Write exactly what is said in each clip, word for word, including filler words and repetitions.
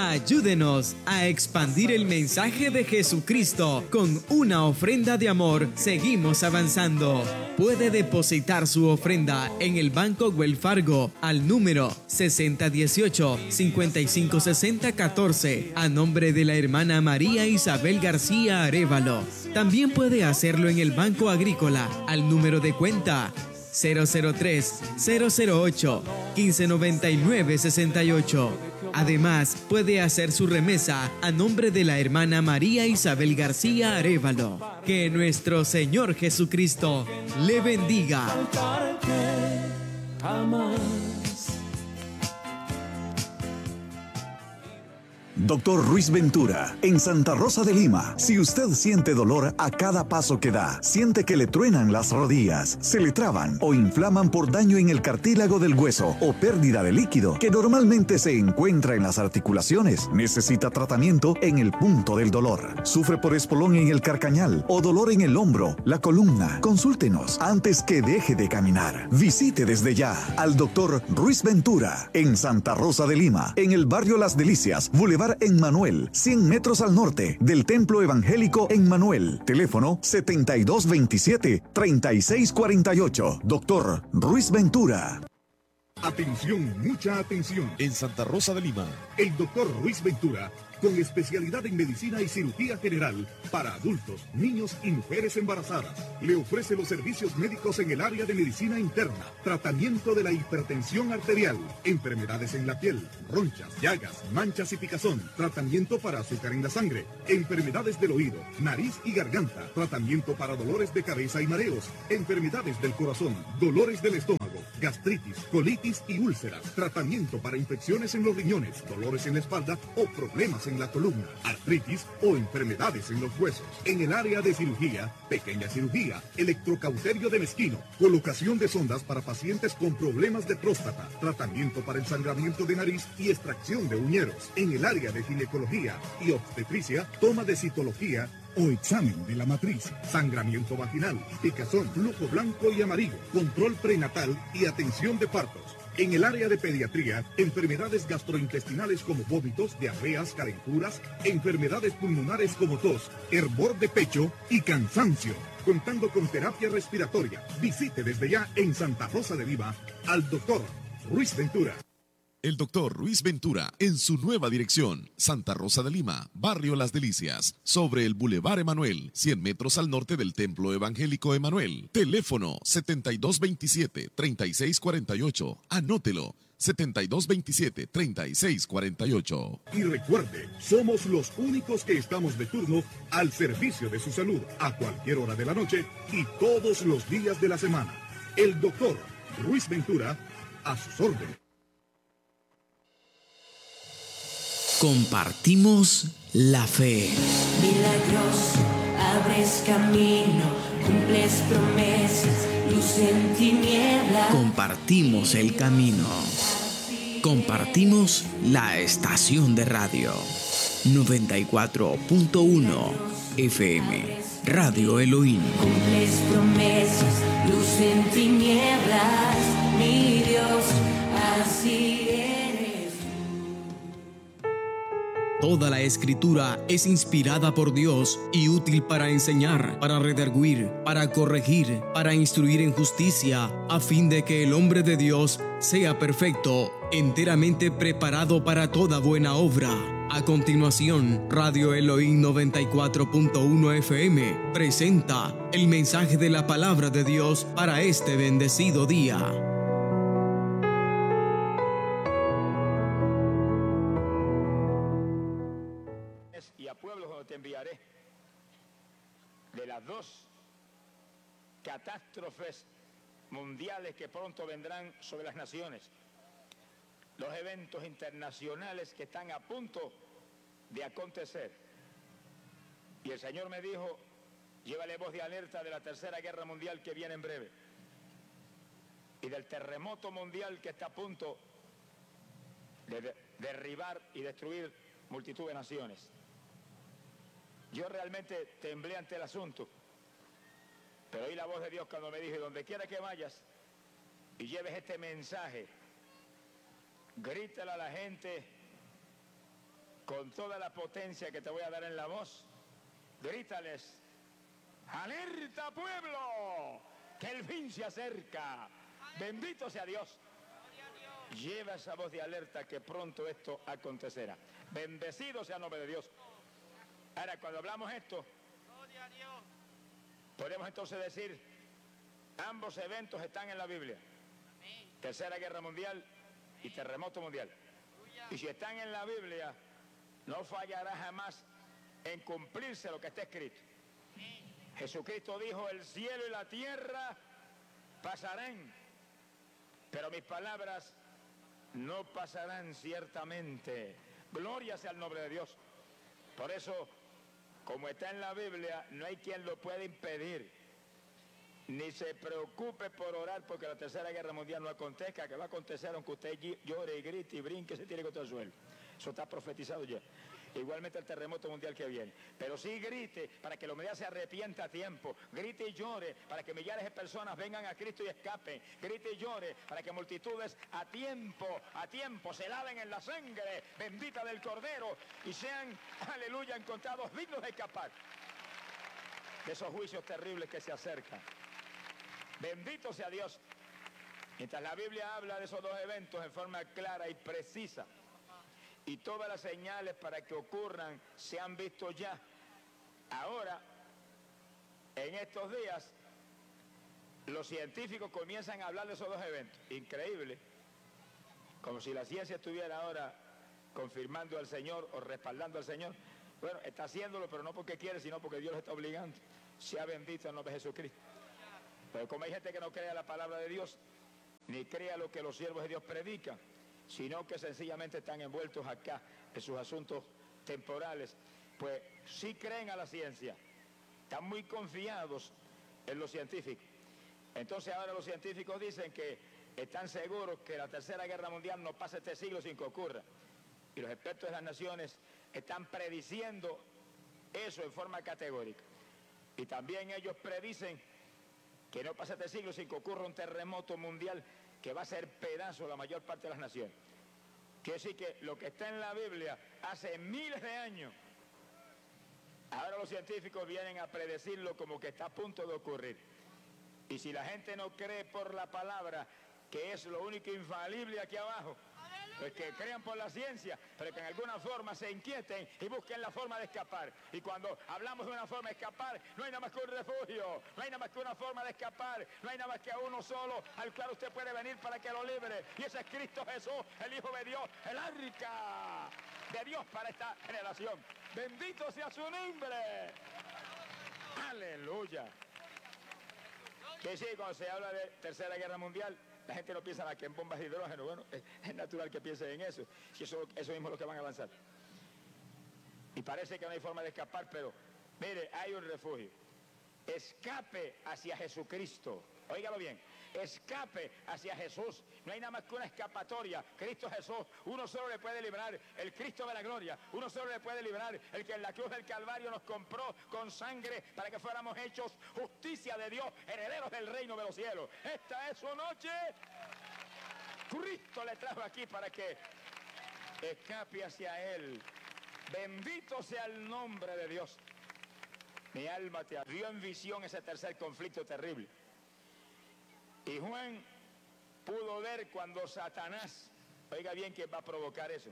Ayúdenos a expandir el mensaje de Jesucristo. Con una ofrenda de amor, seguimos avanzando. Puede depositar su ofrenda en el Banco Wells Fargo al número sesenta dieciocho, cincuenta y cinco sesenta catorce a nombre de la hermana María Isabel García Arévalo. También puede hacerlo en el Banco Agrícola al número de cuenta cero cero tres, cero cero ocho, uno cinco nueve nueve, seis ocho. Además, puede hacer su remesa a nombre de la hermana María Isabel García Arévalo. Que nuestro Señor Jesucristo le bendiga. Doctor Ruiz Ventura, en Santa Rosa de Lima. Si usted siente dolor a cada paso que da, siente que le truenan las rodillas, se le traban o inflaman por daño en el cartílago del hueso o pérdida de líquido que normalmente se encuentra en las articulaciones, necesita tratamiento en el punto del dolor. Sufre por espolón en el carcañal o dolor en el hombro, la columna. Consúltenos antes que deje de caminar. Visite desde ya al doctor Ruiz Ventura en Santa Rosa de Lima, en el barrio Las Delicias, Boulevard en Manuel, cien metros al norte del Templo Evangélico en Manuel. Teléfono setenta y dos veintisiete, treinta y seis cuarenta y ocho. Doctor Ruiz Ventura. Atención, mucha atención. En Santa Rosa de Lima, el doctor Ruiz Ventura, con especialidad en medicina y cirugía general para adultos, niños y mujeres embarazadas, le ofrece los servicios médicos en el área de medicina interna, tratamiento de la hipertensión arterial, enfermedades en la piel, ronchas, llagas, manchas y picazón, tratamiento para azúcar en la sangre, enfermedades del oído, nariz y garganta, tratamiento para dolores de cabeza y mareos, enfermedades del corazón, dolores del estómago, gastritis, colitis y úlceras, tratamiento para infecciones en los riñones, dolores en la espalda o problemas en la columna, artritis o enfermedades en los huesos. En el área de cirugía, pequeña cirugía, electrocauterio de mezquino, colocación de sondas para pacientes con problemas de próstata, tratamiento para el sangramiento de nariz y extracción de uñeros. En el área de ginecología y obstetricia, toma de citología o examen de la matriz, sangramiento vaginal, picazón, flujo blanco y amarillo, control prenatal y atención de partos. En el área de pediatría, enfermedades gastrointestinales como vómitos, diarreas, calenturas, enfermedades pulmonares como tos, hervor de pecho y cansancio. Contando con terapia respiratoria. Visite desde ya en Santa Rosa de Lima al doctor Ruiz Ventura. El doctor Ruiz Ventura, en su nueva dirección, Santa Rosa de Lima, barrio Las Delicias, sobre el Boulevard Emanuel, cien metros al norte del Templo Evangélico Emanuel. Teléfono setenta y dos veintisiete, treinta y seis cuarenta y ocho. Anótelo, setenta y dos veintisiete, treinta y seis cuarenta y ocho. Y recuerde, somos los únicos que estamos de turno al servicio de su salud, a cualquier hora de la noche y todos los días de la semana. El doctor Ruiz Ventura, a sus órdenes. Compartimos la fe. Milagroso, abres camino, cumples promesas, luz en tinieblas. Compartimos el camino. Compartimos la estación de radio. noventa y cuatro punto uno F M. Radio Elohim. Cumples promesas, luz en tinieblas, mi Dios, así es. Toda la Escritura es inspirada por Dios y útil para enseñar, para redarguir, para corregir, para instruir en justicia, a fin de que el hombre de Dios sea perfecto, enteramente preparado para toda buena obra. A continuación, Radio Elohim noventa y cuatro punto uno F M presenta el mensaje de la palabra de Dios para este bendecido día. Y a pueblos donde te enviaré, de las dos catástrofes mundiales que pronto vendrán sobre las naciones, los eventos internacionales que están a punto de acontecer. Y el Señor me dijo, llévale voz de alerta de la tercera guerra mundial que viene en breve y del terremoto mundial que está a punto de, de derribar y destruir multitud de naciones. Yo realmente temblé ante el asunto, pero oí la voz de Dios cuando me dijo, y donde quiera que vayas y lleves este mensaje, grítale a la gente con toda la potencia que te voy a dar en la voz, grítales: ¡alerta, pueblo! ¡Que el fin se acerca! ¡Bendito sea Dios! Lleva esa voz de alerta, que pronto esto acontecerá. Bendecido sea el nombre de Dios. Ahora, cuando hablamos esto, podemos entonces decir, ambos eventos están en la Biblia. Tercera Guerra Mundial y terremoto mundial. Y si están en la Biblia, no fallará jamás en cumplirse lo que está escrito. Jesucristo dijo: el cielo y la tierra pasarán, pero mis palabras no pasarán ciertamente. Gloria sea el nombre de Dios. Por eso, como está en la Biblia, no hay quien lo pueda impedir. Ni se preocupe por orar porque la tercera guerra mundial no acontezca, que va a acontecer aunque usted llore y grite y brinque, se tire contra el suelo. Eso está profetizado ya. Igualmente el terremoto mundial que viene. Pero sí grite para que la humanidad se arrepienta a tiempo. Grite y llore para que millares de personas vengan a Cristo y escapen. Grite y llore para que multitudes a tiempo, a tiempo se laven en la sangre bendita del Cordero y sean, aleluya, encontrados dignos de escapar de esos juicios terribles que se acercan. Bendito sea Dios. Mientras la Biblia habla de esos dos eventos en forma clara y precisa, y todas las señales para que ocurran se han visto ya. Ahora, en estos días, los científicos comienzan a hablar de esos dos eventos. Increíble. Como si la ciencia estuviera ahora confirmando al Señor o respaldando al Señor. Bueno, está haciéndolo, pero no porque quiere, sino porque Dios lo está obligando. Sea bendito el nombre de Jesucristo. Pero como hay gente que no crea la palabra de Dios, ni crea lo que los siervos de Dios predican, sino que sencillamente están envueltos acá en sus asuntos temporales, pues sí creen a la ciencia, están muy confiados en los científicos. Entonces ahora los científicos dicen que están seguros que la tercera guerra mundial no pasa este siglo sin que ocurra. Y los expertos de las naciones están prediciendo eso en forma categórica. Y también ellos predicen que no pasa este siglo sin que ocurra un terremoto mundial que va a ser pedazo la mayor parte de las naciones. Quiere decir que lo que está en la Biblia hace miles de años, ahora los científicos vienen a predecirlo como que está a punto de ocurrir. Y si la gente no cree por la palabra, que es lo único infalible aquí abajo, pues que crean por la ciencia, pero que en alguna forma se inquieten y busquen la forma de escapar. Y cuando hablamos de una forma de escapar, no hay nada más que un refugio, no hay nada más que una forma de escapar, no hay nada más que a uno solo al cual usted puede venir para que lo libre. Y ese es Cristo Jesús, el Hijo de Dios, el arca de Dios para esta generación. Bendito sea su nombre. Aleluya. Que sí, cuando se habla de tercera guerra mundial, la gente no piensa más que en bombas de hidrógeno. Bueno, es, es natural que piensen en eso. Si eso, eso mismo es lo que van a avanzar. Y parece que no hay forma de escapar, pero mire, hay un refugio. Escape hacia Jesucristo. Óigalo bien. Escape hacia Jesús. No hay nada más que una escapatoria. Cristo Jesús. Uno solo le puede librar. El Cristo de la gloria. Uno solo le puede librar. El que en la cruz del Calvario nos compró con sangre para que fuéramos hechos justicia de Dios, herederos del reino de los cielos. Esta es su noche. Cristo le trajo aquí para que escape hacia Él. Bendito sea el nombre de Dios. Mi alma te vio en visión ese tercer conflicto terrible. Y Juan pudo ver cuando Satanás, oiga bien quién va a provocar eso,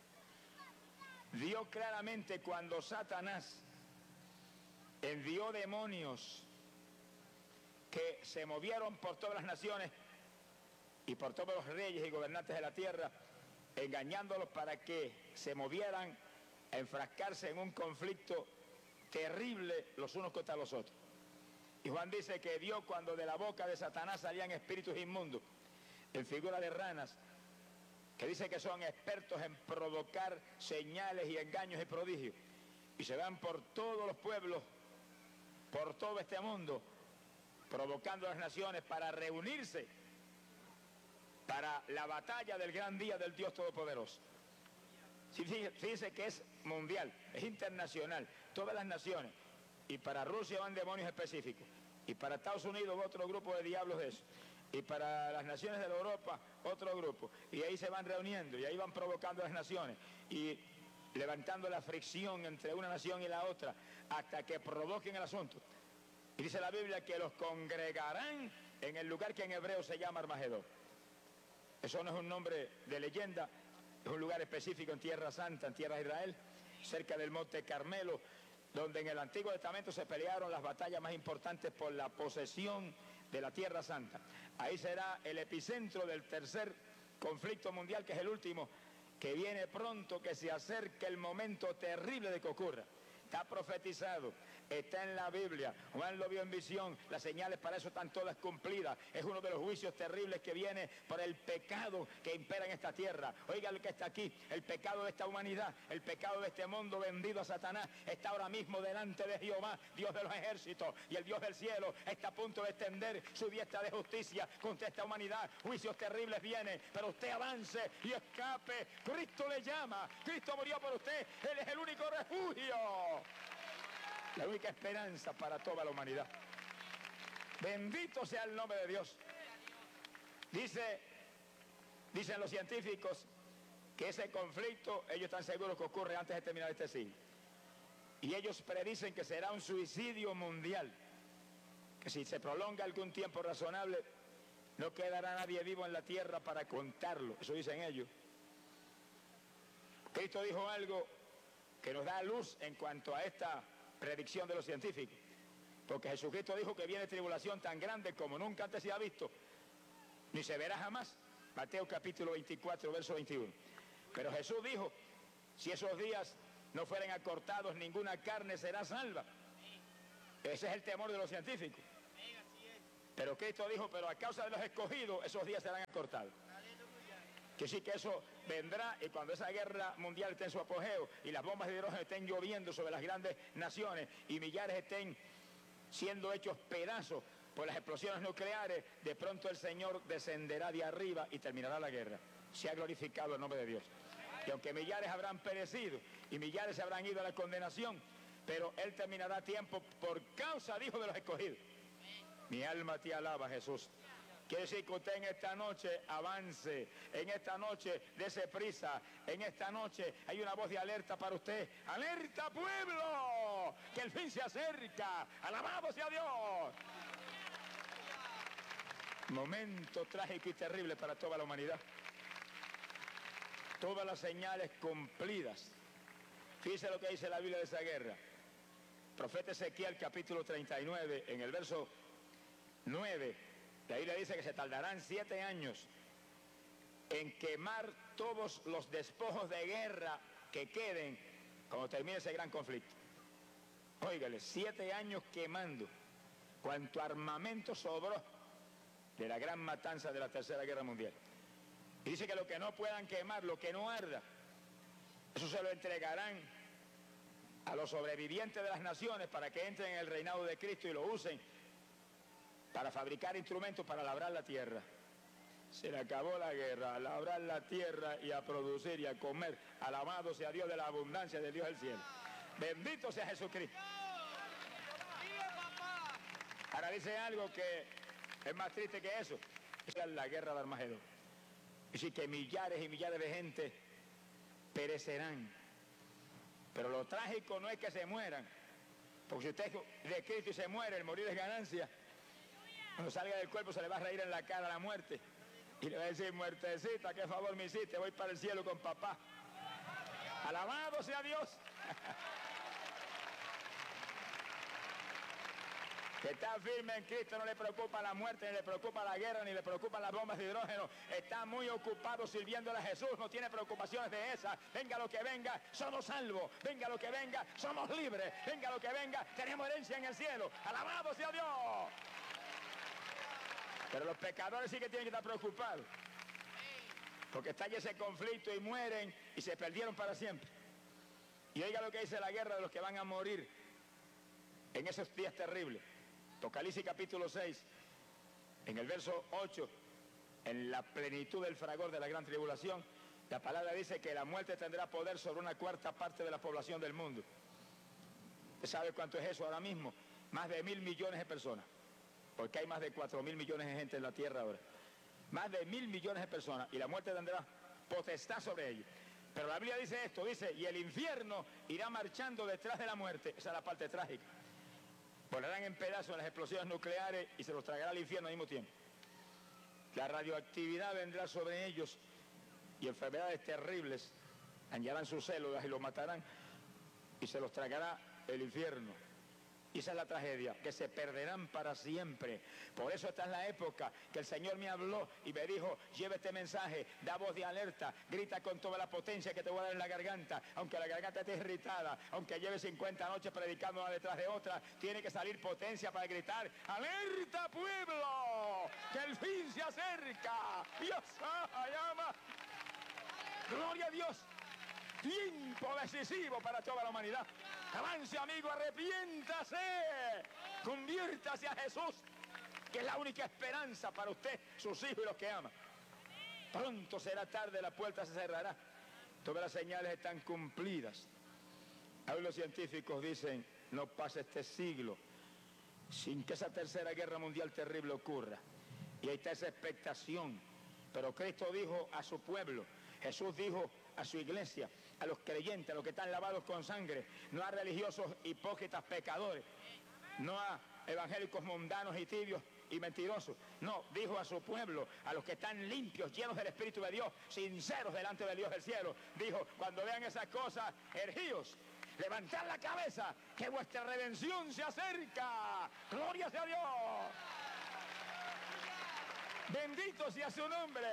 vio claramente cuando Satanás envió demonios que se movieron por todas las naciones y por todos los reyes y gobernantes de la tierra, engañándolos para que se movieran a enfrascarse en un conflicto terrible los unos contra los otros. Y Juan dice que vio cuando de la boca de Satanás salían espíritus inmundos, en figura de ranas, que dice que son expertos en provocar señales y engaños y prodigios. Y se van por todos los pueblos, por todo este mundo, provocando a las naciones para reunirse para la batalla del gran día del Dios Todopoderoso. Fíjense que es mundial, es internacional, todas las naciones. Y para Rusia van demonios específicos. Y para Estados Unidos otro grupo de diablos de eso. Y para las naciones de la Europa otro grupo. Y ahí se van reuniendo y ahí van provocando a las naciones. Y levantando la fricción entre una nación y la otra, hasta que provoquen el asunto. Y dice la Biblia que los congregarán en el lugar que en hebreo se llama Armagedón. Eso no es un nombre de leyenda, es un lugar específico en Tierra Santa, en Tierra de Israel, cerca del Monte Carmelo, donde en el Antiguo Testamento se pelearon las batallas más importantes por la posesión de la Tierra Santa. Ahí será el epicentro del tercer conflicto mundial, que es el último, que viene pronto, que se acerca el momento terrible de que ocurra. Está profetizado, está en la Biblia, Juan lo vio en visión, las señales para eso están todas cumplidas. Es uno de los juicios terribles que viene por el pecado que impera en esta tierra. Oiga lo que está aquí, el pecado de esta humanidad, el pecado de este mundo vendido a Satanás, está ahora mismo delante de Jehová, Dios de los ejércitos, y el Dios del cielo está a punto de extender su diestra de justicia contra esta humanidad. Juicios terribles vienen, pero usted avance y escape. Cristo le llama, Cristo murió por usted, Él es el único refugio, la única esperanza para toda la humanidad. Bendito sea el nombre de Dios. Dice, dicen los científicos que ese conflicto, ellos están seguros que ocurre antes de terminar este siglo. Y ellos predicen que será un suicidio mundial, que si se prolonga algún tiempo razonable, no quedará nadie vivo en la tierra para contarlo. Eso dicen ellos. Cristo dijo algo que nos da luz en cuanto a esta predicción de los científicos, porque Jesucristo dijo que viene tribulación tan grande como nunca antes se ha visto, ni se verá jamás. Mateo capítulo veinticuatro, verso veintiuno. Pero Jesús dijo, si esos días no fueren acortados, ninguna carne será salva. Ese es el temor de los científicos. Pero Cristo dijo, pero a causa de los escogidos, esos días serán acortados. Que sí, que eso vendrá, y cuando esa guerra mundial esté en su apogeo y las bombas de hidrógeno estén lloviendo sobre las grandes naciones y millares estén siendo hechos pedazos por las explosiones nucleares, de pronto el Señor descenderá de arriba y terminará la guerra. Se ha glorificado el nombre de Dios. Y aunque millares habrán perecido y millares se habrán ido a la condenación, pero Él terminará a tiempo por causa, dijo, de los escogidos. Mi alma te alaba, Jesús. Quiere decir que usted en esta noche avance, en esta noche dése prisa, en esta noche hay una voz de alerta para usted. ¡Alerta, pueblo! ¡Que el fin se acerca! ¡Alabado sea Dios! Momento trágico y terrible para toda la humanidad. Todas las señales cumplidas. Fíjese lo que dice la Biblia de esa guerra. Profeta Ezequiel capítulo treinta y nueve, en el verso nueve. La Biblia dice que se tardarán siete años en quemar todos los despojos de guerra que queden cuando termine ese gran conflicto. Óigale, siete años quemando cuanto armamento sobró de la gran matanza de la Tercera Guerra Mundial. Y dice que lo que no puedan quemar, lo que no arda, eso se lo entregarán a los sobrevivientes de las naciones para que entren en el reinado de Cristo y lo usen para fabricar instrumentos para labrar la tierra. Se le acabó la guerra, a labrar la tierra y a producir y a comer. Alabado sea Dios de la abundancia de Dios del cielo. Bendito sea Jesucristo. Ahora dice algo que es más triste que eso. Es la guerra de Armagedón. Dice que millares y millares de gente perecerán. Pero lo trágico no es que se mueran. Porque si usted es de Cristo y se muere, el morir es ganancia. Cuando salga del cuerpo se le va a reír en la cara a la muerte. Y le va a decir, muertecita, qué favor me hiciste, voy para el cielo con papá. Alabado sea Dios. Que está firme en Cristo, no le preocupa la muerte, ni le preocupa la guerra, ni le preocupan las bombas de hidrógeno. Está muy ocupado sirviéndole a Jesús, no tiene preocupaciones de esas. Venga lo que venga, somos salvos. Venga lo que venga, somos libres. Venga lo que venga, tenemos herencia en el cielo. Alabado sea Dios. Pero los pecadores sí que tienen que estar preocupados, porque está allí ese conflicto y mueren y se perdieron para siempre. Y oiga lo que dice la guerra de los que van a morir en esos días terribles. Apocalipsis capítulo seis, en el verso ocho, en la plenitud del fragor de la gran tribulación, la palabra dice que la muerte tendrá poder sobre una cuarta parte de la población del mundo. ¿Usted sabe cuánto es eso ahora mismo? Más de mil millones de personas. Porque hay más de cuatro mil millones de gente en la tierra ahora. Más de mil millones de personas. Y la muerte tendrá potestad sobre ellos. Pero la Biblia dice esto, dice, y el infierno irá marchando detrás de la muerte. Esa es la parte trágica. Volarán en pedazos en las explosiones nucleares y se los tragará al infierno al mismo tiempo. La radioactividad vendrá sobre ellos y enfermedades terribles dañarán sus células y los matarán y se los tragará el infierno. Y esa es la tragedia, que se perderán para siempre. Por eso esta es la época que el Señor me habló y me dijo, lleva este mensaje, da voz de alerta, grita con toda la potencia que te voy a dar en la garganta, aunque la garganta esté irritada, aunque lleve cincuenta noches predicando una detrás de otra, tiene que salir potencia para gritar, ¡alerta pueblo! ¡Que el fin se acerca! ¡Dios llama! ¡Gloria a Dios! Tiempo decisivo para toda la humanidad. Avance, amigo, arrepiéntase, conviértase a Jesús, que es la única esperanza para usted, sus hijos y los que ama. Pronto será tarde, la puerta se cerrará. Todas las señales están cumplidas. Aún los científicos dicen, no pasa este siglo sin que esa tercera guerra mundial terrible ocurra. Y ahí está esa expectación. Pero Cristo dijo a su pueblo, Jesús dijo a su iglesia, a los creyentes, a los que están lavados con sangre, no a religiosos hipócritas pecadores, no a evangélicos mundanos y tibios y mentirosos, no, dijo a su pueblo, a los que están limpios, llenos del Espíritu de Dios, sinceros delante del Dios del cielo, dijo, cuando vean esas cosas, ergíos, levantad la cabeza, que vuestra redención se acerca, gloria sea Dios, bendito sea su nombre.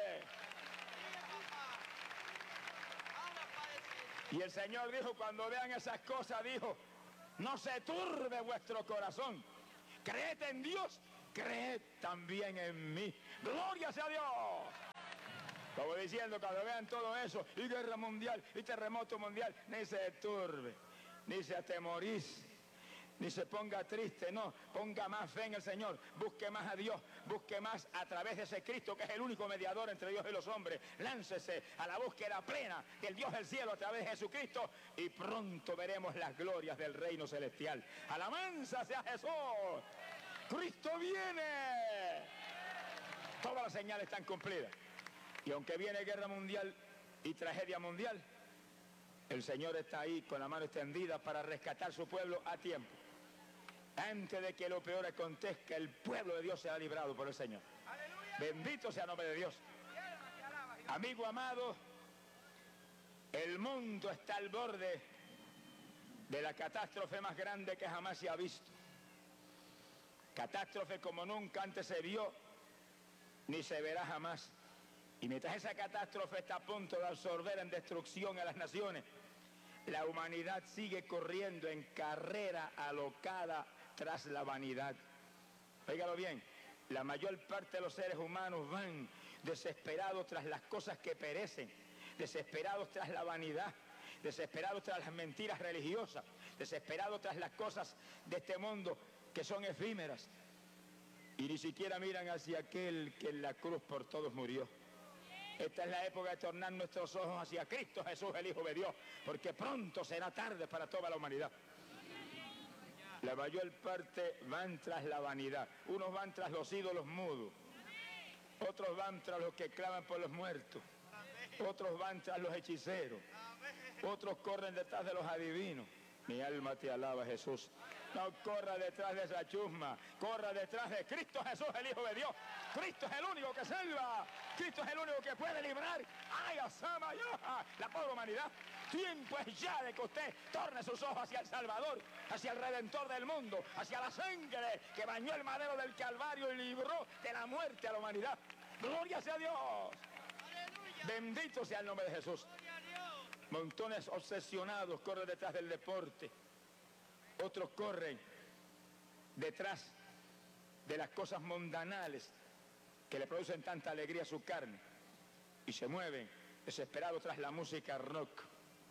Y el Señor dijo, cuando vean esas cosas, dijo, no se turbe vuestro corazón. Creed en Dios, creed también en mí. ¡Gloria sea Dios! Como diciendo, cuando vean todo eso, y guerra mundial, y terremoto mundial, ni se turbe, ni se atemorice, ni se ponga triste, no, ponga más fe en el Señor, busque más a Dios, busque más a través de ese Cristo que es el único mediador entre Dios y los hombres, láncese a la búsqueda plena del Dios del cielo a través de Jesucristo y pronto veremos las glorias del reino celestial. ¡Alabanza sea Jesús! ¡Cristo viene! Todas las señales están cumplidas y aunque viene guerra mundial y tragedia mundial, el Señor está ahí con la mano extendida para rescatar su pueblo a tiempo. Antes de que lo peor acontezca, el pueblo de Dios será librado por el Señor. ¡Aleluya! Bendito sea el nombre de Dios. Amigo amado, el mundo está al borde de la catástrofe más grande que jamás se ha visto. Catástrofe como nunca antes se vio, ni se verá jamás. Y mientras esa catástrofe está a punto de absorber en destrucción a las naciones, la humanidad sigue corriendo en carrera alocada tras la vanidad. Óigalo bien, la mayor parte de los seres humanos van desesperados tras las cosas que perecen, desesperados tras la vanidad, desesperados tras las mentiras religiosas, desesperados tras las cosas de este mundo que son efímeras. Y ni siquiera miran hacia aquel que en la cruz por todos murió. Esta es la época de tornar nuestros ojos hacia Cristo Jesús, el Hijo de Dios, porque pronto será tarde para toda la humanidad. La mayor parte van tras la vanidad. Unos van tras los ídolos mudos, otros van tras los que claman por los muertos, otros van tras los hechiceros, otros corren detrás de los adivinos. Mi alma te alaba, Jesús. No corra detrás de esa chusma, corra detrás de Cristo Jesús, el Hijo de Dios. Cristo es el único que salva, Cristo es el único que puede librar. ¡Ay, asama ya! La pobre humanidad. Tiempo es ya de que usted torne sus ojos hacia el Salvador, hacia el Redentor del mundo, hacia la sangre que bañó el madero del Calvario y libró de la muerte a la humanidad. ¡Gloria sea a Dios! ¡Aleluya! Bendito sea el nombre de Jesús. Montones obsesionados corren detrás del deporte. Otros corren detrás de las cosas mundanales que le producen tanta alegría a su carne. Y se mueven desesperados tras la música rock.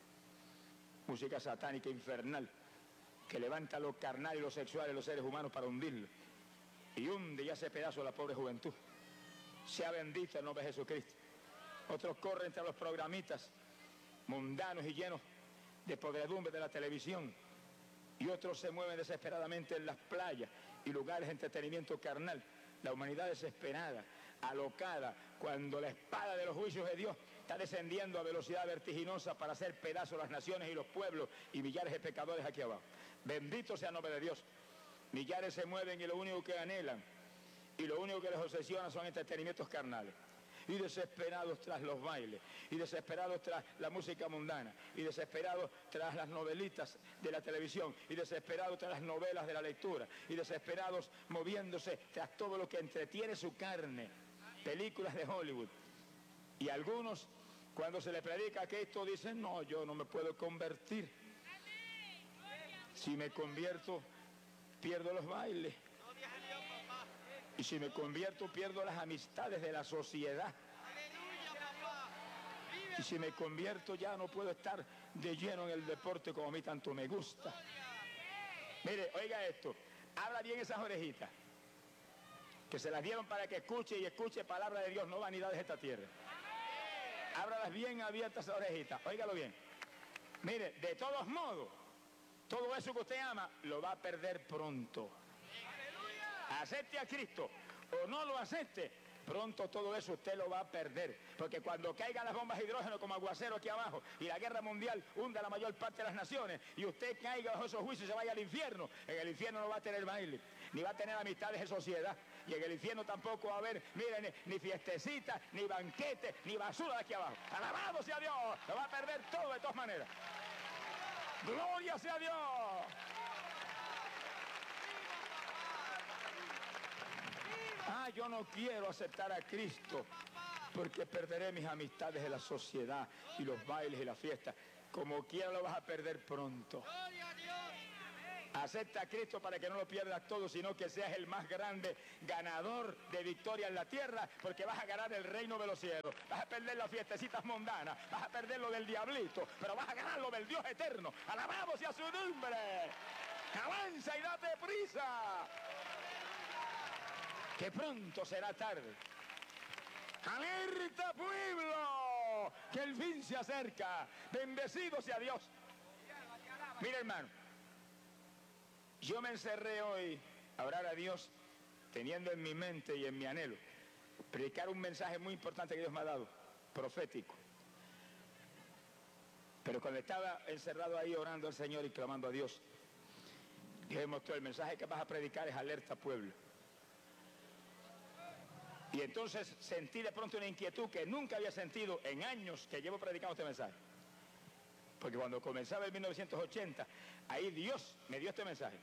Música satánica infernal que levanta lo carnal y lo sexual de los seres humanos para hundirlo. Y hunde y hace pedazo a la pobre juventud. Sea bendito el nombre de Jesucristo. Otros corren tras los programitas mundanos y llenos de podredumbre de la televisión, y otros se mueven desesperadamente en las playas y lugares de entretenimiento carnal. La humanidad desesperada, alocada, cuando la espada de los juicios de Dios está descendiendo a velocidad vertiginosa para hacer pedazos las naciones y los pueblos y millares de pecadores aquí abajo. Bendito sea el nombre de Dios. Millares se mueven y lo único que anhelan y lo único que les obsesiona son entretenimientos carnales. Y desesperados tras los bailes, y desesperados tras la música mundana, y desesperados tras las novelitas de la televisión, y desesperados tras las novelas de la lectura, y desesperados moviéndose tras todo lo que entretiene su carne, películas de Hollywood. Y algunos, cuando se les predica que esto, dicen, no, yo no me puedo convertir. Si me convierto, pierdo los bailes. Y si me convierto, pierdo las amistades de la sociedad. Y si me convierto, ya no puedo estar de lleno en el deporte como a mí tanto me gusta. Mire, oiga esto, habla bien esas orejitas, que se las dieron para que escuche y escuche palabra de Dios, no vanidades de esta tierra. Ábralas bien abiertas esas orejitas, óigalo bien. Mire, de todos modos, todo eso que usted ama, lo va a perder pronto. Acepte a Cristo o no lo acepte, pronto todo eso usted lo va a perder, porque cuando caigan las bombas de hidrógeno como aguacero aquí abajo y la guerra mundial hunda la mayor parte de las naciones y usted caiga bajo esos juicios y se vaya al infierno, en el infierno no va a tener baile, ni va a tener amistades de sociedad, y en el infierno tampoco va a haber, miren, ni fiestecitas, ni banquetes, ni basura de aquí abajo. Alabado sea Dios, lo va a perder todo de todas maneras. Gloria sea Dios. Ah, yo no quiero aceptar a Cristo porque perderé mis amistades de la sociedad y los bailes y las fiestas. Como quiera lo vas a perder pronto. Acepta a Cristo para que no lo pierdas todo, sino que seas el más grande ganador de victoria en la tierra, porque vas a ganar el reino de los cielos. Vas a perder las fiestecitas mundanas, vas a perder lo del diablito, pero vas a ganar lo del Dios eterno. Alabado sea su nombre. Avanza y date prisa, que pronto será tarde. ¡Alerta, pueblo! Que el fin se acerca. Bendecido sea Dios. Mira, hermano, yo me encerré hoy a orar a Dios, teniendo en mi mente y en mi anhelo predicar un mensaje muy importante que Dios me ha dado, profético. Pero cuando estaba encerrado ahí orando al Señor y clamando a Dios, Dios me mostró: el mensaje que vas a predicar es alerta, pueblo. Y entonces sentí de pronto una inquietud que nunca había sentido en años que llevo predicando este mensaje. Porque cuando comenzaba en mil novecientos ochenta, ahí Dios me dio este mensaje.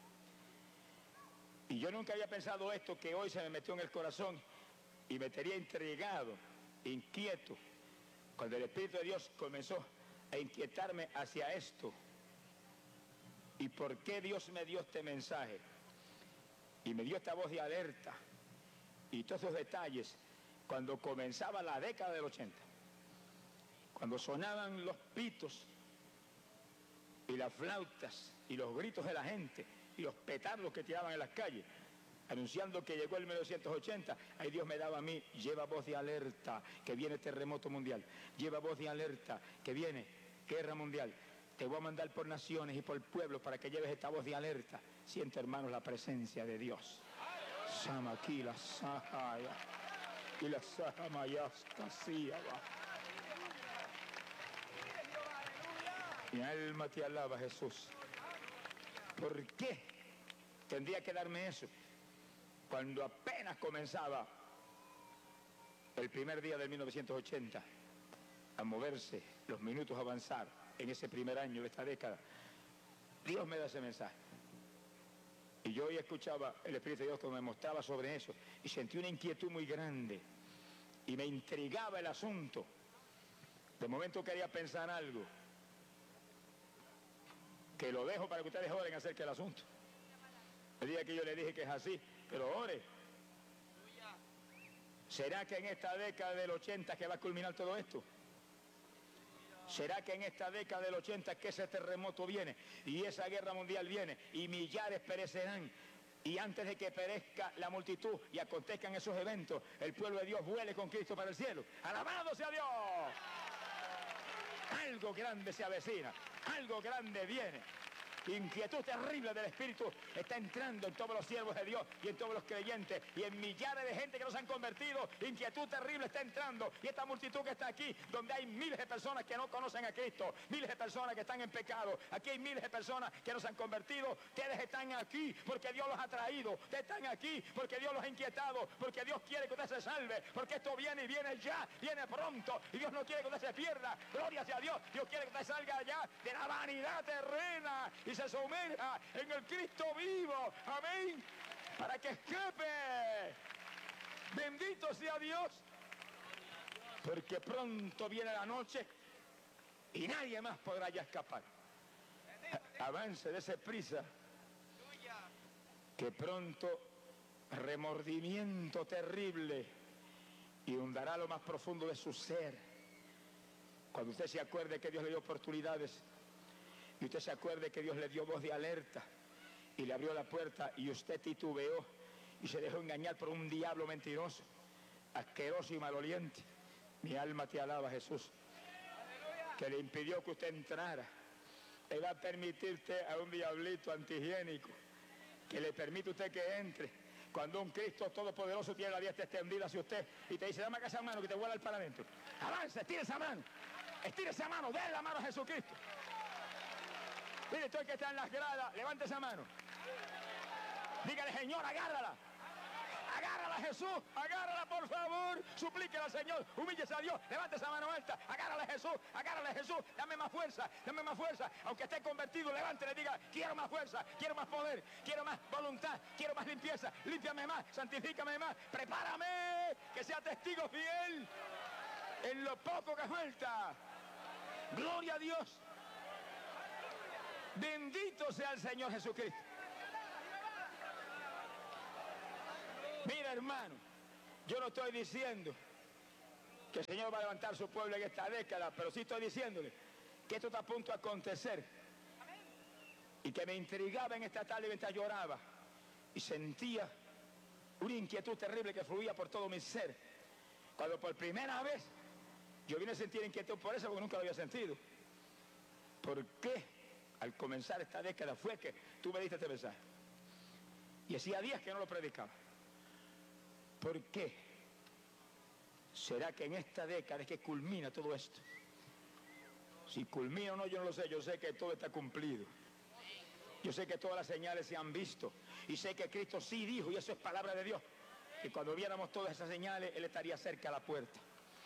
Y yo nunca había pensado esto que hoy se me metió en el corazón y me tenía intrigado, inquieto, cuando el Espíritu de Dios comenzó a inquietarme hacia esto. ¿Y por qué Dios me dio este mensaje? Y me dio esta voz de alerta y todos esos detalles cuando comenzaba la década del ochenta, cuando sonaban los pitos y las flautas y los gritos de la gente y los petardos que tiraban en las calles anunciando que llegó el mil novecientos ochenta, ahí Dios me daba a mí: lleva voz de alerta, que viene terremoto mundial, lleva voz de alerta, que viene guerra mundial, te voy a mandar por naciones y por pueblos para que lleves esta voz de alerta. Siente, hermanos, la presencia de Dios. Aquí la Sahaya y la Sahamayas Casiaba. Mi alma te alaba, Jesús. ¿Por qué tendría que darme eso cuando apenas comenzaba el primer día del mil novecientos ochenta a moverse, los minutos a avanzar en ese primer año de esta década? Dios me da ese mensaje. Y yo hoy escuchaba el Espíritu de Dios que me mostraba sobre eso y sentí una inquietud muy grande y me intrigaba el asunto. De momento quería pensar algo, que lo dejo para que ustedes oren acerca del asunto. El día que yo le dije que es así, pero ore. ¿Será que en esta década del ochenta que va a culminar todo esto? ¿Será que en esta década del ochenta que ese terremoto viene y esa guerra mundial viene y millares perecerán? Y antes de que perezca la multitud y acontezcan esos eventos, el pueblo de Dios vuele con Cristo para el cielo. ¡Alabado sea Dios! Algo grande se avecina, algo grande viene. Inquietud terrible del Espíritu está entrando en todos los siervos de Dios y en todos los creyentes y en millares de gente que no se han convertido. Inquietud terrible está entrando, y esta multitud que está aquí, donde hay miles de personas que no conocen a Cristo, miles de personas que están en pecado, aquí hay miles de personas que no se han convertido. Ustedes están aquí porque Dios los ha traído, ustedes están aquí porque Dios los ha inquietado, porque Dios quiere que usted se salve, porque esto viene y viene ya, viene pronto, y Dios no quiere que usted se pierda. Gloria sea a Dios. Dios quiere que usted salga allá de la vanidad terrena y se sumerja en el Cristo vivo. Amén. Para que escape. Bendito sea Dios. Porque pronto viene la noche y nadie más podrá ya escapar. Avance, dése prisa, que pronto remordimiento terrible inundará lo más profundo de su ser. Cuando usted se acuerde que Dios le dio oportunidades y usted se acuerde que Dios le dio voz de alerta y le abrió la puerta y usted titubeó y se dejó engañar por un diablo mentiroso, asqueroso y maloliente. Mi alma te alaba, Jesús, que le impidió que usted entrara. Le va a permitirte a un diablito antihigiénico que le permite a usted que entre, cuando un Cristo todopoderoso tiene la diestra extendida hacia usted y te dice: dame acá esa mano que te vuela el parlamento. Avance, estire esa mano, estire esa mano, dé la mano a Jesucristo. Mire, estoy que está en las gradas, levante esa mano, dígale: Señor, agárrala. Agárrala, Jesús, agárrala, por favor. Suplíquela al Señor, humíllese a Dios, levante esa mano alta. Agárrala, Jesús, agárrala, Jesús. Dame más fuerza, dame más fuerza. Aunque esté convertido, levántele, diga: quiero más fuerza, quiero más poder, quiero más voluntad, quiero más limpieza. Límpiame más, santifícame más, prepárame, que sea testigo fiel en lo poco que falta. Gloria a Dios. Bendito sea el Señor Jesucristo. Mira, hermano, yo no estoy diciendo que el Señor va a levantar su pueblo en esta década, pero sí estoy diciéndole que esto está a punto de acontecer. Y que me intrigaba en esta tarde mientras lloraba y sentía una inquietud terrible que fluía por todo mi ser. Cuando por primera vez yo vine a sentir inquietud por eso, porque nunca lo había sentido. ¿Por qué al comenzar esta década fue que tú me diste este mensaje? Y hacía días que no lo predicaba. ¿Por qué será que en esta década es que culmina todo esto? Si culmina o no, yo no lo sé. Yo sé que todo está cumplido. Yo sé que todas las señales se han visto. Y sé que Cristo sí dijo, y eso es palabra de Dios, que cuando viéramos todas esas señales, Él estaría cerca a la puerta.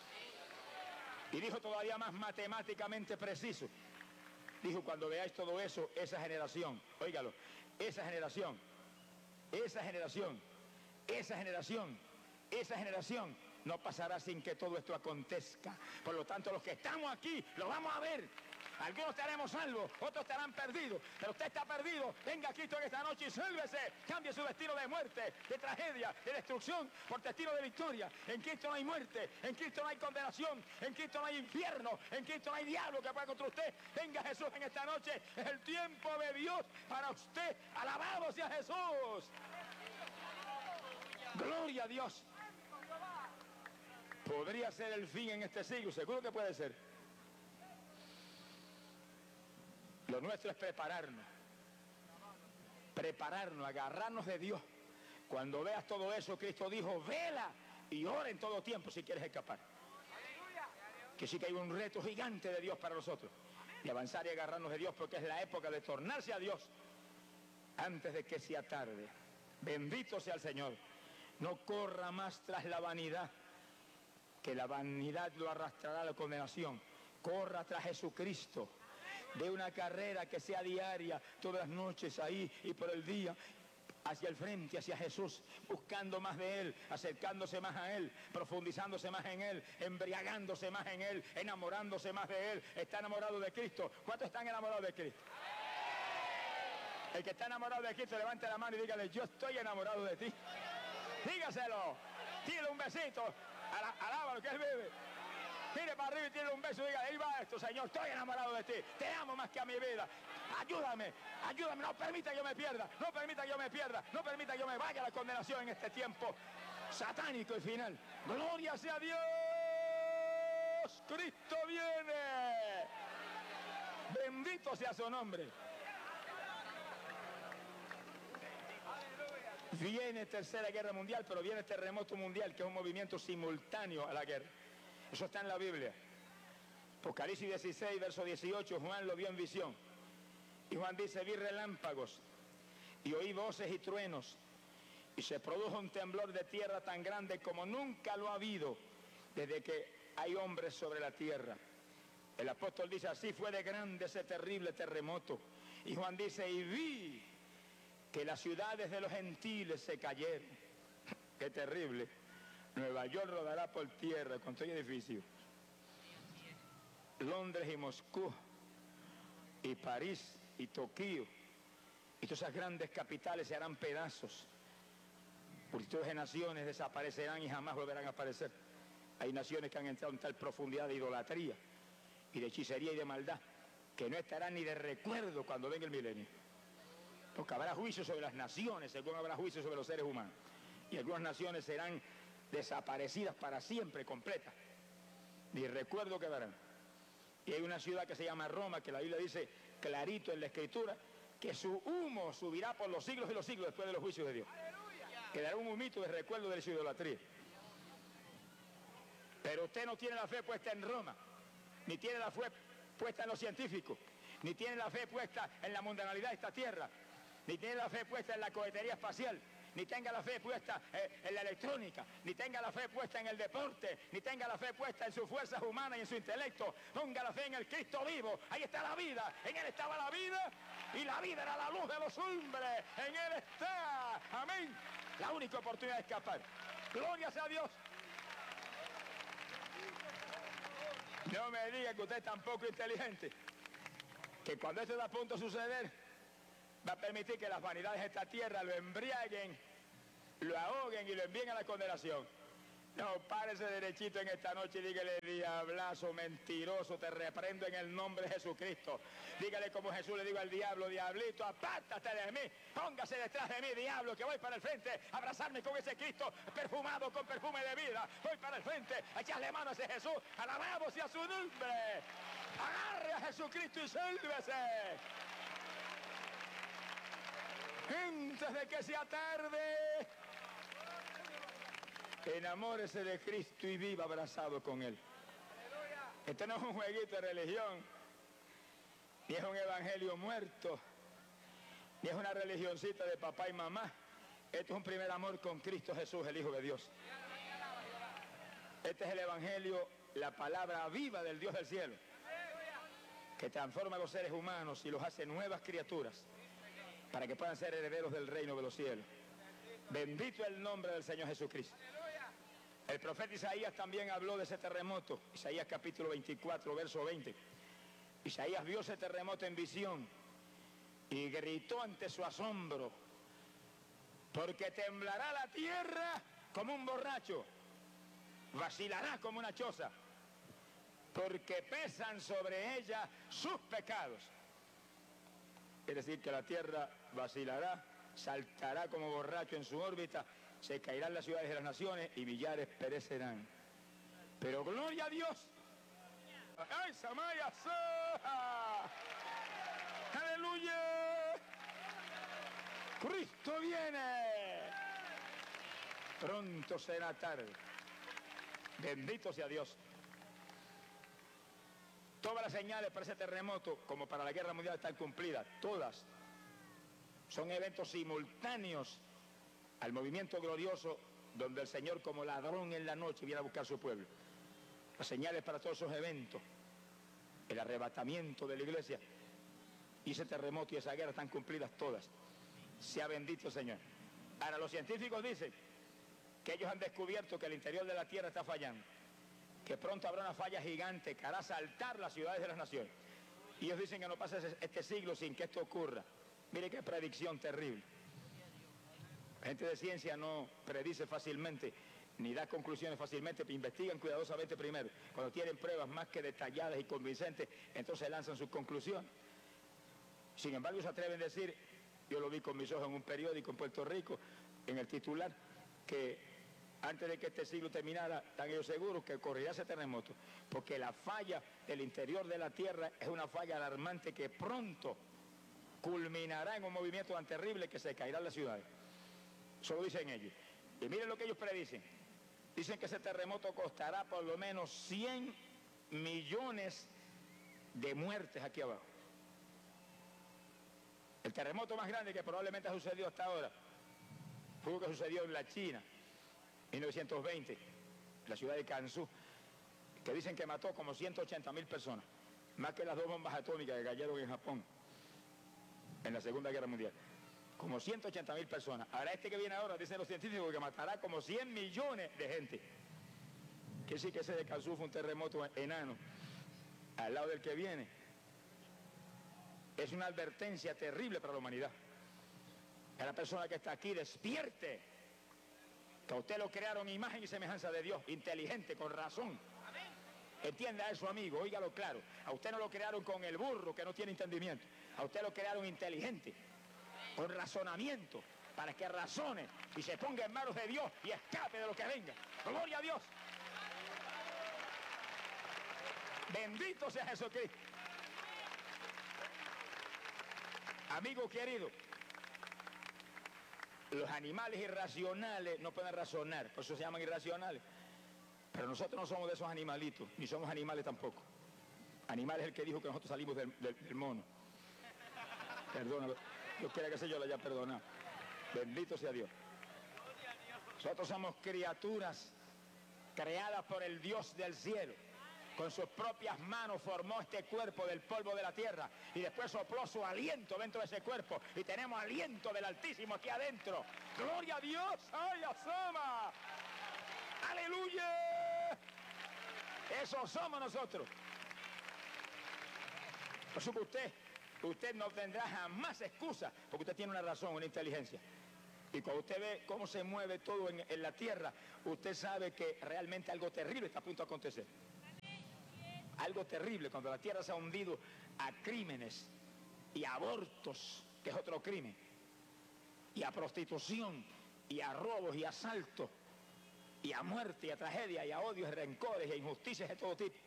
Y dijo todavía más matemáticamente preciso. Dijo: cuando veáis todo eso, esa generación, óigalo, esa generación, esa generación, esa generación, esa generación no pasará sin que todo esto acontezca. Por lo tanto, los que estamos aquí lo vamos a ver. Algunos estaremos salvos, otros estarán perdidos. Pero usted está perdido, venga a Cristo en esta noche y sálvese. Cambie su destino de muerte, de tragedia, de destrucción, por destino de victoria. En Cristo no hay muerte, en Cristo no hay condenación, en Cristo no hay infierno, en Cristo no hay diablo que pueda contra usted. Venga Jesús en esta noche, es el tiempo de Dios para usted. Alabado sea Jesús. Gloria a Dios. ¿Podría ser el fin en este siglo? Seguro que puede ser. Lo nuestro es prepararnos. Prepararnos, agarrarnos de Dios. Cuando veas todo eso, Cristo dijo: vela y ora en todo tiempo si quieres escapar. Que sí que hay un reto gigante de Dios para nosotros. Y avanzar y agarrarnos de Dios, porque es la época de tornarse a Dios antes de que sea tarde. Bendito sea el Señor. No corra más tras la vanidad, que la vanidad lo arrastrará a la condenación. Corra tras Jesucristo. De una carrera que sea diaria, todas las noches ahí y por el día, hacia el frente, hacia Jesús, buscando más de Él, acercándose más a Él, profundizándose más en Él, embriagándose más en Él, enamorándose más de Él. ¿Está enamorado de Cristo? ¿Cuántos están enamorados de Cristo? El que está enamorado de Cristo, levante la mano y dígale: yo estoy enamorado de ti. Dígaselo, tírale un besito, alábalo que Él vive. Mire para arriba y tírale un beso y diga: ahí va esto, Señor, estoy enamorado de ti, te amo más que a mi vida. Ayúdame, ayúdame, no permita que yo me pierda, no permita que yo me pierda, no permita que yo me vaya a la condenación en este tiempo satánico y final. Gloria sea a Dios, Cristo viene. Bendito sea su nombre. Viene tercera guerra mundial, pero viene terremoto mundial, que es un movimiento simultáneo a la guerra. Eso está en la Biblia. Apocalipsis dieciséis, verso dieciocho, Juan lo vio en visión. Y Juan dice, vi relámpagos y oí voces y truenos. Y se produjo un temblor de tierra tan grande como nunca lo ha habido desde que hay hombres sobre la tierra. El apóstol dice, así fue de grande ese terrible terremoto. Y Juan dice, y vi que las ciudades de los gentiles se cayeron. Qué terrible. Nueva York rodará por tierra con todo edificio. Londres y Moscú y París y Tokio y todas esas grandes capitales se harán pedazos. Multitudes de naciones desaparecerán y jamás volverán a aparecer. Hay naciones que han entrado en tal profundidad de idolatría y de hechicería y de maldad que no estarán ni de recuerdo cuando venga el milenio. Porque habrá juicio sobre las naciones, según habrá juicio sobre los seres humanos. Y algunas naciones serán desaparecidas para siempre, completas. Ni recuerdo quedarán. Y hay una ciudad que se llama Roma, que la Biblia dice clarito en la Escritura, que su humo subirá por los siglos de los siglos después de los juicios de Dios. Quedará un humito de recuerdo de su idolatría. Pero usted no tiene la fe puesta en Roma, ni tiene la fe puesta en los científicos, ni tiene la fe puesta en la mundanalidad de esta tierra, ni tiene la fe puesta en la cohetería espacial, ni tenga la fe puesta eh, en la electrónica, ni tenga la fe puesta en el deporte, ni tenga la fe puesta en sus fuerzas humanas y en su intelecto. Ponga la fe en el Cristo vivo. Ahí está la vida. En Él estaba la vida y la vida era la luz de los hombres. En Él está. Amén. La única oportunidad de escapar. Gloria sea a Dios. No me diga que usted es tan poco inteligente que cuando esto está a punto de suceder va a permitir que las vanidades de esta tierra lo embriaguen, lo ahoguen y lo envíen a la condenación. No, párese derechito en esta noche y dígale, diablazo, mentiroso, te reprendo en el nombre de Jesucristo. Dígale como Jesús le dijo al diablo, diablito, apártate de mí, póngase detrás de mí, diablo, que voy para el frente a abrazarme con ese Cristo perfumado con perfume de vida. Voy para el frente a echarle mano a ese Jesús, alabamos y a su nombre. Agarre a Jesucristo y sálvese. Antes de que sea tarde, enamórese de Cristo y viva abrazado con Él. Esto no es un jueguito de religión, ni es un evangelio muerto, ni es una religioncita de papá y mamá. Esto es un primer amor con Cristo Jesús, el Hijo de Dios. Este es el evangelio, la palabra viva del Dios del cielo, que transforma a los seres humanos y los hace nuevas criaturas, para que puedan ser herederos del reino de los cielos. Bendito el nombre del Señor Jesucristo. El profeta Isaías también habló de ese terremoto. Isaías capítulo veinticuatro, verso veinte. Isaías vio ese terremoto en visión y gritó ante su asombro, porque temblará la tierra como un borracho, vacilará como una choza, porque pesan sobre ella sus pecados. Es decir, que la tierra vacilará, saltará como borracho en su órbita, se caerán las ciudades de las naciones y millares perecerán. Pero gloria a Dios. ¡Ay, Samaya! ¡Aleluya! ¡Cristo viene! Pronto será tarde. Bendito sea Dios. Todas las señales para ese terremoto, como para la guerra mundial, están cumplidas. Todas. Son eventos simultáneos al movimiento glorioso donde el Señor, como ladrón en la noche, viene a buscar a su pueblo. Las señales para todos esos eventos, el arrebatamiento de la iglesia y ese terremoto y esa guerra están cumplidas todas. Sea bendito el Señor. Ahora, los científicos dicen que ellos han descubierto que el interior de la tierra está fallando, que pronto habrá una falla gigante que hará saltar las ciudades de las naciones. Y ellos dicen que no pasa este siglo sin que esto ocurra. Mire qué predicción terrible. La gente de ciencia no predice fácilmente, ni da conclusiones fácilmente, pero investigan cuidadosamente primero. Cuando tienen pruebas más que detalladas y convincentes, entonces lanzan sus conclusiones. Sin embargo, se atreven a decir, yo lo vi con mis ojos en un periódico en Puerto Rico, en el titular, que antes de que este siglo terminara, están ellos seguros que ocurrirá ese terremoto, porque la falla del interior de la tierra es una falla alarmante que pronto culminará en un movimiento tan terrible que se caerán las ciudades. Eso lo dicen ellos. Y miren lo que ellos predicen. Dicen que ese terremoto costará por lo menos cien millones de muertes aquí abajo. El terremoto más grande que probablemente ha sucedido hasta ahora fue lo que sucedió en la China, en mil novecientos veinte, en la ciudad de Gansu, que dicen que mató como ciento ochenta mil personas, más que las dos bombas atómicas que cayeron en Japón en la Segunda Guerra Mundial. Como ciento ochenta mil personas. Ahora este que viene ahora, dicen los científicos, que matará como cien millones de gente. Que sí que ese de Gansu fue un terremoto enano, al lado del que viene. Es una advertencia terrible para la humanidad. A la persona que está aquí, despierte. Que a usted lo crearon imagen y semejanza de Dios, inteligente, con razón. Entienda eso, amigo, óigalo claro. A usted no lo crearon con el burro que no tiene entendimiento. A usted lo crearon inteligente, con razonamiento, para que razone y se ponga en manos de Dios y escape de lo que venga. Gloria a Dios. Bendito sea Jesucristo. Amigo querido, los animales irracionales no pueden razonar, por eso se llaman irracionales. Pero nosotros no somos de esos animalitos, ni somos animales tampoco. Animal es el que dijo que nosotros salimos del, del, del mono. Perdónalo. Dios quiera que se yo lo haya perdonado. Bendito sea Dios. Nosotros somos criaturas creadas por el Dios del cielo. Con sus propias manos formó este cuerpo del polvo de la tierra y después sopló su aliento dentro de ese cuerpo y tenemos aliento del Altísimo aquí adentro. ¡Gloria a Dios! ¡Ay, asoma! ¡Aleluya! Eso somos nosotros. Por eso que usted, usted no tendrá jamás excusa, porque usted tiene una razón, una inteligencia. Y cuando usted ve cómo se mueve todo en, en la tierra, usted sabe que realmente algo terrible está a punto de acontecer. Algo terrible, cuando la tierra se ha hundido a crímenes y a abortos, que es otro crimen, y a prostitución, y a robos y a asaltos, y a muerte, y a tragedia, y a odios, y rencores, y a injusticias de todo tipo.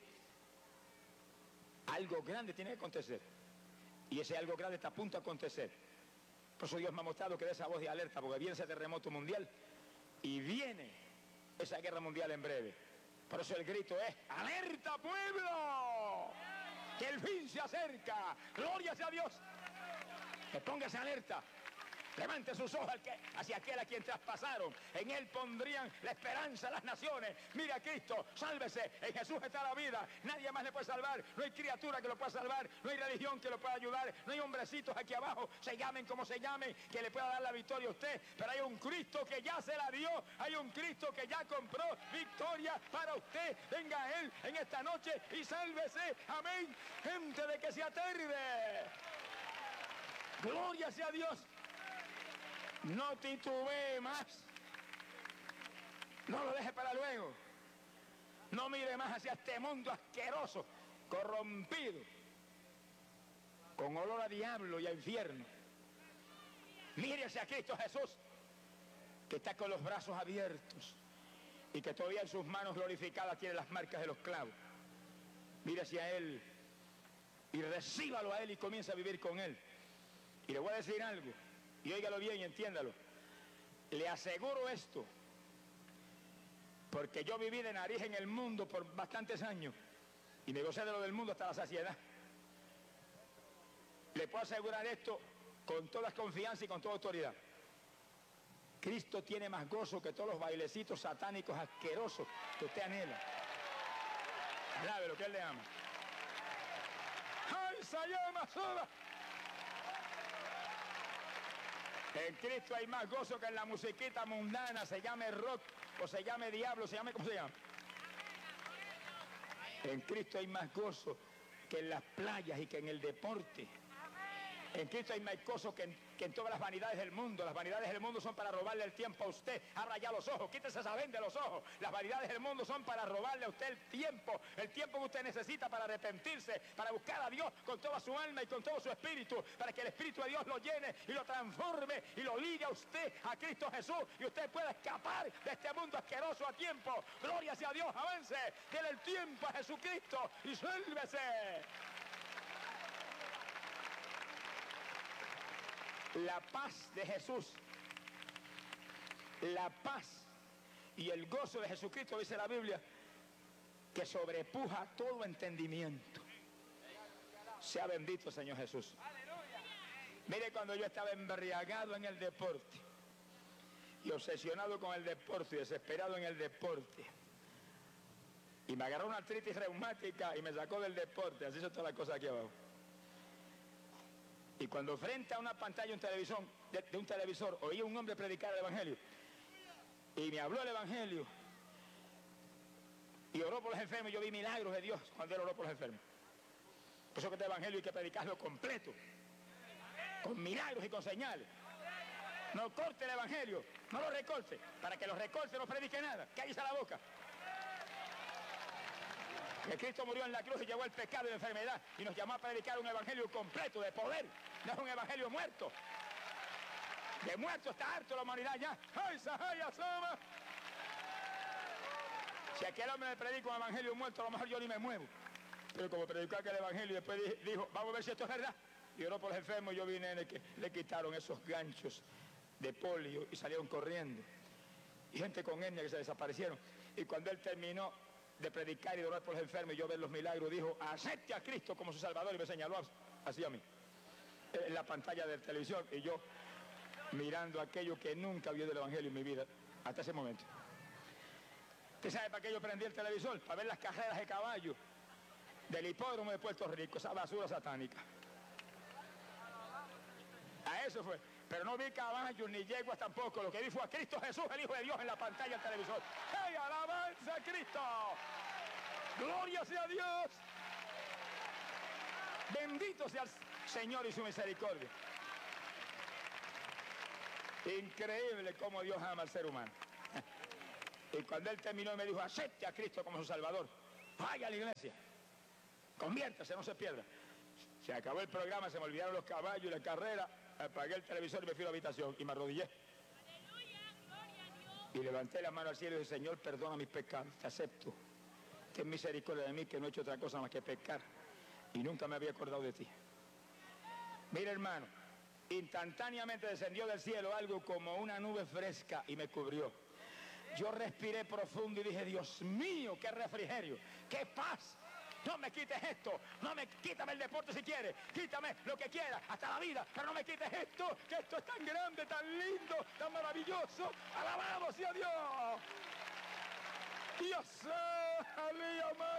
Algo grande tiene que acontecer. Y ese algo grande está a punto de acontecer. Por eso Dios me ha mostrado que dé esa voz de alerta, porque viene ese terremoto mundial, y viene esa guerra mundial en breve. Por eso el grito es: ¡alerta, pueblo! ¡Que el fin se acerca! ¡Gloria sea a Dios! Que póngase alerta. Levante sus ojos hacia aquel a quien traspasaron. En él pondrían la esperanza a las naciones. Mire a Cristo, sálvese. En Jesús está la vida. Nadie más le puede salvar. No hay criatura que lo pueda salvar. No hay religión que lo pueda ayudar. No hay hombrecitos aquí abajo, se llamen como se llamen, que le pueda dar la victoria a usted. Pero hay un Cristo que ya se la dio. Hay un Cristo que ya compró victoria para usted. Venga a él en esta noche y sálvese. Amén. Gente de que se atarde. Gloria sea a Dios. No titubee más. No lo deje para luego. No mire más hacia este mundo asqueroso, corrompido, con olor a diablo y a infierno. Mire hacia Cristo Jesús, que está con los brazos abiertos y que todavía en sus manos glorificadas tiene las marcas de los clavos. Mire hacia Él y recíbalo a Él y comienza a vivir con Él. Y le voy a decir algo. Y óigalo bien y entiéndalo. Le aseguro esto, porque yo viví de nariz en el mundo por bastantes años y me gocé de lo del mundo hasta la saciedad. Le puedo asegurar esto con toda confianza y con toda autoridad. Cristo tiene más gozo que todos los bailecitos satánicos asquerosos que usted anhela. Alabe lo que Él le ama. ¡Ay, se llama sola! En Cristo hay más gozo que en la musiquita mundana, se llame rock o se llame diablo, se llame como se llama. En Cristo hay más gozo que en las playas y que en el deporte. En Cristo hay más gozo que en, que en todas las vanidades del mundo. Las vanidades del mundo son para robarle el tiempo a usted. Abra ya los ojos, quítese esa venda de los ojos. Las vanidades del mundo son para robarle a usted el tiempo. El tiempo que usted necesita para arrepentirse, para buscar a Dios con toda su alma y con todo su espíritu. Para que el Espíritu de Dios lo llene y lo transforme y lo ligue a usted, a Cristo Jesús. Y usted pueda escapar de este mundo asqueroso a tiempo. Gloria sea a Dios, avance. Dele el tiempo a Jesucristo y sálvese. La paz de Jesús la paz y el gozo de Jesucristo, dice la Biblia, que sobrepuja todo entendimiento. Sea bendito el Señor Jesús. Mire, cuando yo estaba embriagado en el deporte y obsesionado con el deporte y desesperado en el deporte, y me agarró una artritis reumática y me sacó del deporte, así son todas las cosas aquí abajo. Y cuando frente a una pantalla un televisor, de, de un televisor oí a un hombre predicar el Evangelio y me habló el Evangelio y oró por los enfermos, y yo vi milagros de Dios cuando él oró por los enfermos. Por eso que este Evangelio hay que predicarlo completo, con milagros y con señales. No corte el Evangelio, no lo recorte, para que los recorte no predique nada, cállese la boca. Que Cristo murió en la cruz y llevó el pecado y la enfermedad y nos llamó a predicar un evangelio completo de poder, no es un evangelio muerto. De muerto está harto la humanidad ya. ¡Ay, Sahaya, Sama! Si aquel hombre me predica un evangelio muerto, a lo mejor yo ni me muevo. Pero como predicó aquel evangelio y después dijo, vamos a ver si esto es verdad. Y oró por los enfermos, yo vine en el que le quitaron esos ganchos de polio y salieron corriendo. Y gente con hernia que se desaparecieron. Y cuando él terminó de predicar y de orar por los enfermos y yo ver los milagros, dijo, acepte a Cristo como su Salvador, y me señaló así a mí, en la pantalla del televisor, y yo mirando aquello que nunca vi del evangelio en mi vida, hasta ese momento. ¿Usted sabe para qué yo prendí el televisor? Para ver las carreras de caballo del hipódromo de Puerto Rico, esa basura satánica. A eso fue. Pero no vi caballos ni yeguas tampoco. Lo que vi fue a Cristo Jesús, el Hijo de Dios, en la pantalla del televisor. ¡Hey, alabanza a Cristo! ¡Gloria sea a Dios! Bendito sea el Señor y su misericordia. Increíble cómo Dios ama al ser humano. Y cuando él terminó me dijo, acepte a Cristo como su Salvador. Vaya a la iglesia. Conviértase, no se pierda. Se acabó el programa, se me olvidaron los caballos y la carrera. Apagué el televisor y me fui a la habitación y me arrodillé. Y levanté la mano al cielo y dije, Señor, perdona mis pecados, te acepto. Ten misericordia de mí, que no he hecho otra cosa más que pecar. Y nunca me había acordado de ti. Mira, hermano, instantáneamente descendió del cielo algo como una nube fresca y me cubrió. Yo respiré profundo y dije, Dios mío, qué refrigerio, qué paz. No me quites esto, no me quítame el deporte si quieres, quítame lo que quieras, hasta la vida, pero no me quites esto, que esto es tan grande, tan lindo, tan maravilloso. Alabado sea Dios. Dios, aleluya.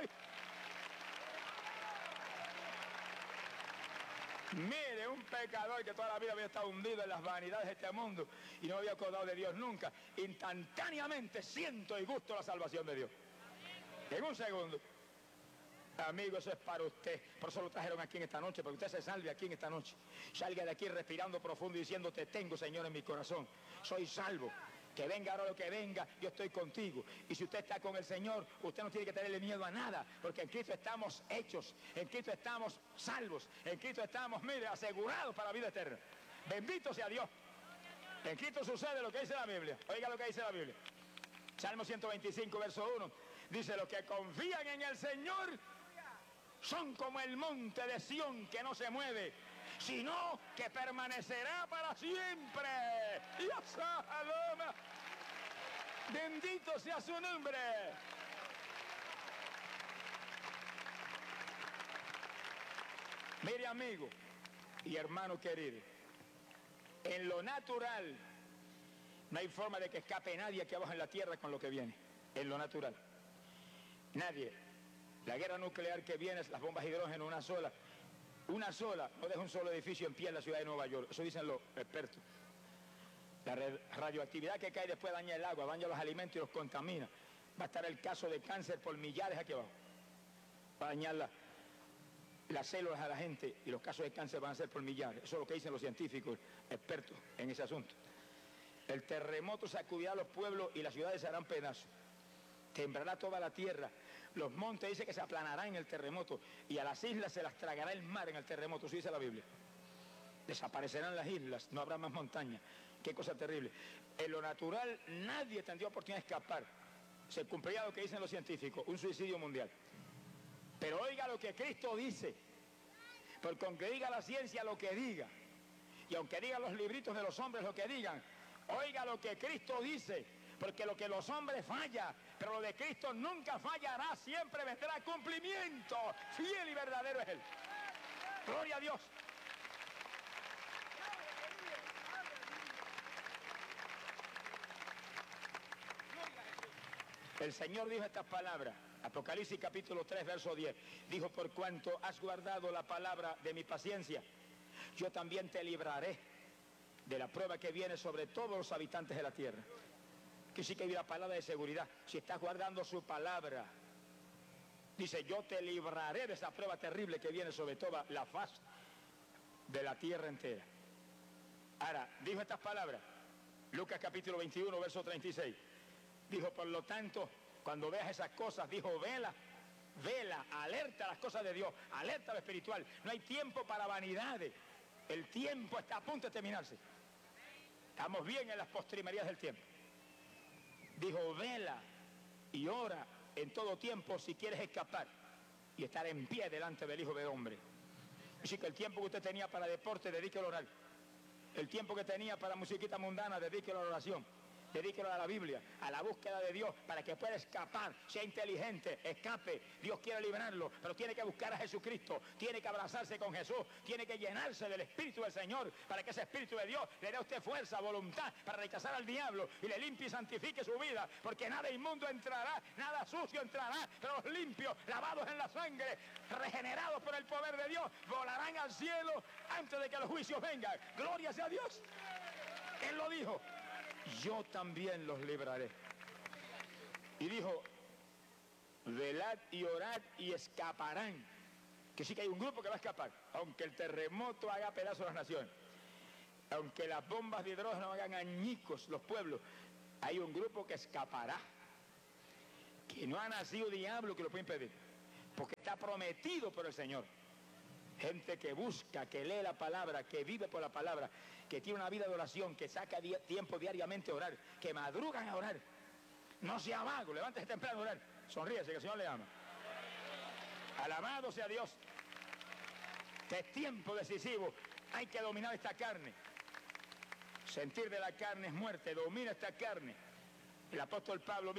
Mire, un pecador que toda la vida había estado hundido en las vanidades de este mundo y no había acordado de Dios nunca, instantáneamente siento y gusto la salvación de Dios. En un segundo. Amigo, eso es para usted. Por eso lo trajeron aquí en esta noche, para que usted se salve aquí en esta noche. Salga de aquí respirando profundo y diciendo, te tengo, Señor, en mi corazón. Soy salvo. Que venga ahora lo que venga, yo estoy contigo. Y si usted está con el Señor, usted no tiene que tenerle miedo a nada, porque en Cristo estamos hechos, en Cristo estamos salvos, en Cristo estamos, mire, asegurados para la vida eterna. Bendito sea Dios. En Cristo sucede lo que dice la Biblia. Oiga lo que dice la Biblia. Salmo ciento veinticinco, verso uno. Dice, los que confían en el Señor son como el monte de Sión que no se mueve, sino que permanecerá para siempre. Dios, alma. Bendito sea su nombre. Mire, amigo y hermano querido, en lo natural no hay forma de que escape nadie aquí abajo en la tierra con lo que viene. En lo natural. Nadie. La guerra nuclear que viene, las bombas de hidrógeno, una sola. Una sola, no deja un solo edificio en pie en la ciudad de Nueva York. Eso dicen los expertos. La radioactividad que cae después daña el agua, daña los alimentos y los contamina. Va a estar el caso de cáncer por millares aquí abajo. Va a dañar la, las células a la gente y los casos de cáncer van a ser por millares. Eso es lo que dicen los científicos expertos en ese asunto. El terremoto sacudirá a los pueblos y las ciudades se harán pedazos. Temblará toda la tierra. Los montes dice que se aplanarán en el terremoto y a las islas se las tragará el mar en el terremoto, eso dice la Biblia. Desaparecerán las islas, no habrá más montaña. Qué cosa terrible. En lo natural nadie tendría oportunidad de escapar. Se cumpliría lo que dicen los científicos, un suicidio mundial. Pero oiga lo que Cristo dice, porque aunque diga la ciencia lo que diga, y aunque digan los libritos de los hombres lo que digan, Oiga lo que Cristo dice, porque lo que los hombres falla, pero lo de Cristo nunca fallará, siempre vendrá a cumplimiento. Fiel y verdadero es Él. Gloria a Dios. El Señor dijo estas palabras, Apocalipsis capítulo tres, verso diez. Dijo, por cuanto has guardado la palabra de mi paciencia, yo también te libraré de la prueba que viene sobre todos los habitantes de la tierra. Que sí que hay una palabra de seguridad. Si estás guardando su palabra, dice, yo te libraré de esa prueba terrible que viene sobre toda la faz de la tierra entera. Ahora, dijo estas palabras, Lucas capítulo veintiuno, verso treinta y seis. Dijo, por lo tanto, cuando veas esas cosas, dijo, vela, vela, alerta a las cosas de Dios, alerta a lo espiritual. No hay tiempo para vanidades. El tiempo está a punto de terminarse. Estamos bien en las postrimerías del tiempo. Dijo, vela y ora en todo tiempo si quieres escapar y estar en pie delante del Hijo del Hombre. Así que el tiempo que usted tenía para deporte, dedíquelo a orar. El tiempo que tenía para musiquita mundana, dedíquelo a la oración. Dedíquelo a la Biblia, a la búsqueda de Dios, para que pueda escapar, sea inteligente, escape. Dios quiere librarlo, pero tiene que buscar a Jesucristo, tiene que abrazarse con Jesús, tiene que llenarse del Espíritu del Señor, para que ese Espíritu de Dios le dé a usted fuerza, voluntad, para rechazar al diablo y le limpie y santifique su vida, porque nada inmundo entrará, nada sucio entrará, pero los limpios, lavados en la sangre, regenerados por el poder de Dios, volarán al cielo antes de que los juicios vengan. Gloria sea a Dios. Él lo dijo. Yo también los libraré. Y dijo, velad y orad y escaparán. Que sí que hay un grupo que va a escapar, aunque el terremoto haga pedazos a las naciones, aunque las bombas de hidrógeno hagan añicos los pueblos, hay un grupo que escapará, que no ha nacido diablo que lo puede impedir, porque está prometido por el Señor. Gente que busca, que lee la palabra, que vive por la palabra, que tiene una vida de oración, que saca di- tiempo diariamente a orar, que madrugan a orar. No sea vago, levántese temprano a orar. Sonríese, que el Señor le ama. Alabado sea Dios. Que es tiempo decisivo. Hay que dominar esta carne. Sentir de la carne es muerte. Domina esta carne. El apóstol Pablo